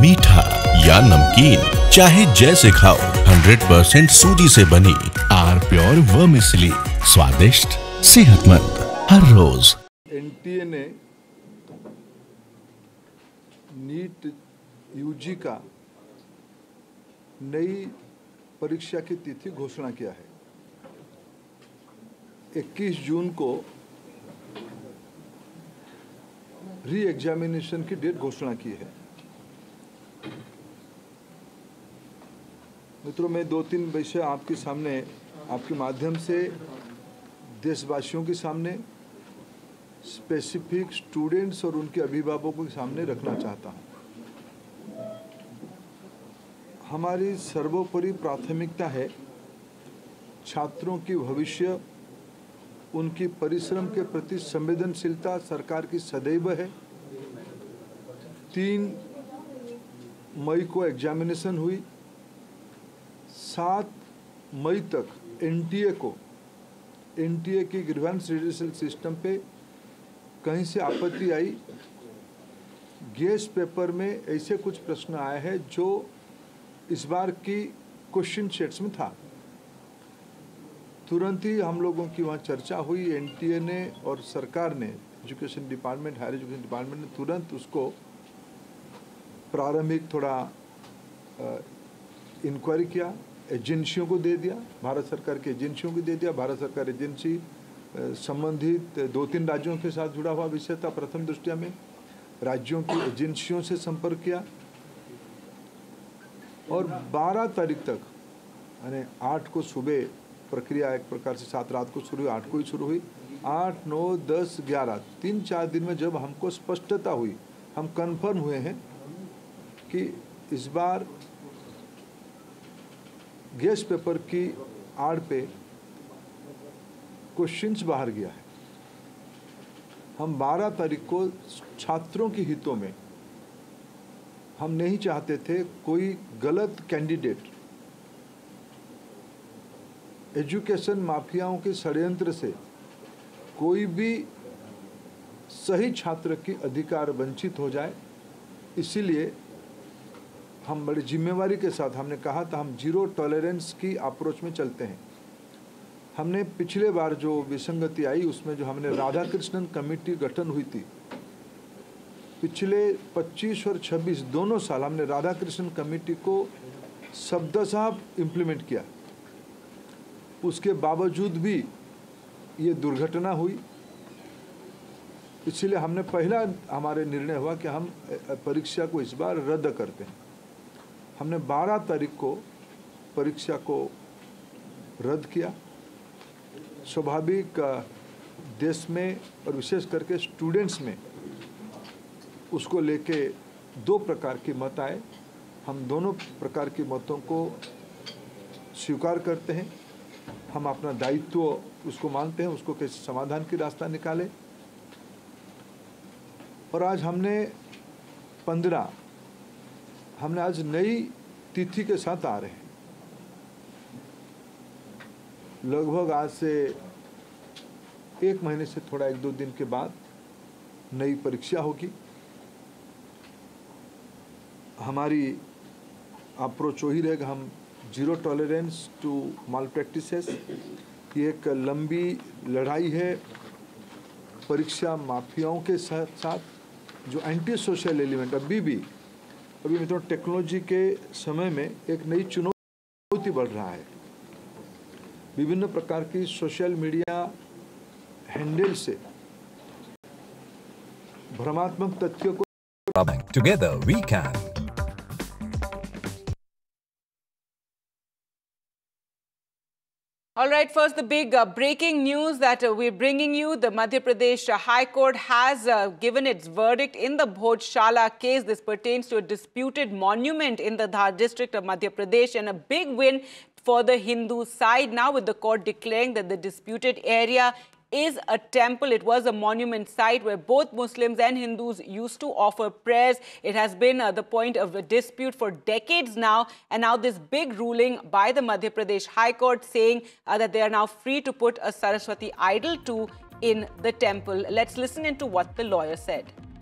मीठा या नमकीन, चाहे जैसे खाओ, 100% सूजी से बनी आर प्योर वर्मिसेली, स्वादिष्ट, सेहतमंद हर रोज। एनटीए ने नीट यूजी का नई परीक्षा की तिथि घोषणा किया है। 21 जून को री एग्जामिनेशन की डेट घोषणा की है। मित्रों, मैं 2-3 विषय आपके सामने, आपके माध्यम से देशवासियों के सामने, स्पेसिफिक स्टूडेंट्स और उनके अभिभावकों के सामने रखना चाहता हूं। हमारी सर्वोपरि प्राथमिकता है छात्रों की भविष्य, उनकी परिश्रम के प्रति संवेदनशीलता सरकार की सदैव है। 3 मई को एग्जामिनेशन हुई। 7 मई तक एनटीए की ग्रीवेंस रिड्यूसल सिस्टम पे कहीं से आपत्ति आई। गेस्ट पेपर में ऐसे कुछ प्रश्न आए हैं जो इस बार की क्वेश्चन सेट्स में था। तुरंत ही हम लोगों की वहाँ चर्चा हुई। एनटीए ने और सरकार ने, education department, higher education department ने तुरंत उसको प्रारंभिक थोड़ा इंक्वायरी किया, एजेंसियों को दे दिया, भारत सरकार की एजेंसियों को दे दिया। भारत सरकार एजेंसी संबंधित 2-3 राज्यों के साथ जुड़ा हुआ विषय था। प्रथम दृष्टया में राज्यों की एजेंसियों से संपर्क किया और 12 तारीख तक, यानी 8 को सुबह प्रक्रिया एक प्रकार से 7 रात को शुरू हुई, 8 को ही शुरू हुई। 8, 9, 10, 11 3-4 दिन में जब हमको स्पष्टता हुई, हम कंफर्म हुए हैं कि इस बार गेस्ट पेपर की आड़ पे क्वेश्चंस बाहर गया है। हम 12 तारीख को छात्रों के हितों में, हम नहीं चाहते थे कोई गलत कैंडिडेट एजुकेशन माफियाओं के षड्यंत्र से कोई भी सही छात्र की अधिकार वंचित हो जाए। इसीलिए हम बड़ी जिम्मेवारी के साथ, हमने कहा था हम जीरो टॉलरेंस की अप्रोच में चलते हैं। हमने पिछले बार जो विसंगति आई उसमें जो हमने राधाकृष्णन कमेटी गठन हुई थी, पिछले 25 और 26 दोनों साल हमने राधाकृष्णन कमेटी को शब्दशः इम्प्लीमेंट किया। उसके बावजूद भी ये दुर्घटना हुई। इसलिए हमने पहला हमारे निर्णय हुआ कि हम परीक्षा को इस बार रद्द करते हैं। हमने 12 तारीख को परीक्षा को रद्द किया। स्वाभाविक देश में और विशेष करके स्टूडेंट्स में उसको लेके 2 प्रकार के मत आए। हम दोनों प्रकार के मतों को स्वीकार करते हैं। हम अपना दायित्व उसको मानते हैं, उसको कैसे समाधान की रास्ता निकाले। और आज हमने 15, हमने आज नई तिथि के साथ आ रहे हैं। लगभग आज से 1 महीने से थोड़ा 1-2 दिन के बाद नई परीक्षा होगी। हमारी अप्रोच वही रहेगा, हम zero tolerance to mall practices. ये एक लंबी लड़ाई है परीक्षा माफियाओं के साथ जो एंटी सोशल एलिमेंट अभी मित्रों टेक्नोलॉजी के समय में एक नई चुनौती बढ़ रहा है। विभिन्न प्रकार की सोशल मीडिया हैंडल से भ्रमात्मक तथ्यों को Together we can. All right, first the big breaking news that we're bringing you. The Madhya Pradesh High Court has given its verdict in the Bhojshala case. This pertains to a disputed monument in the Dhar district of Madhya Pradesh, and a big win for the Hindu side now, with the court declaring that the disputed area is a temple. It was a monument site where both Muslims and Hindus used to offer prayers. It has been the point of a dispute for decades now, and now this big ruling by the Madhya Pradesh High Court saying that they are now free to put a Saraswati idol too in the temple. Let's listen into what the lawyer said.